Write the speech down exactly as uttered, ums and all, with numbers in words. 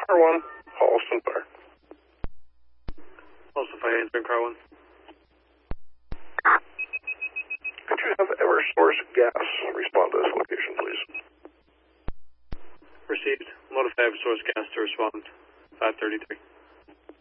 Car one, Halston Fire. Halston Fire, answering car one. Could you have Eversource Gas respond to this location, please? Received. Modify Eversource Gas to respond. five thirty-three.